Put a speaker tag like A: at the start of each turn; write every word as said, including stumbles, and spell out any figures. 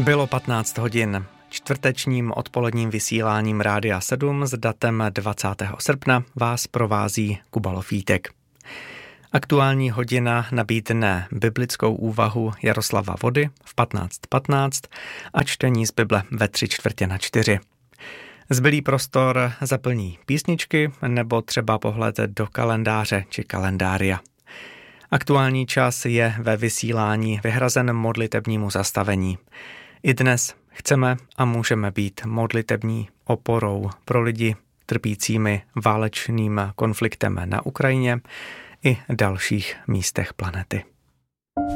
A: Bylo patnáct hodin. Čtvrtečním odpoledním vysíláním Rádia sedm s datem dvacátého srpna vás provází Kuba Lofítek. Aktuální hodina nabídne biblickou úvahu Jaroslava Vody v patnáct patnáct a čtení z Bible ve tři čtvrtě na čtyři. Zbylý prostor zaplní písničky nebo třeba pohled do kalendáře či kalendária. Aktuální čas je ve vysílání vyhrazen modlitebnímu zastavení. I dnes chceme a můžeme být modlitební oporou pro lidi trpícími válečným konfliktem na Ukrajině i dalších místech planety.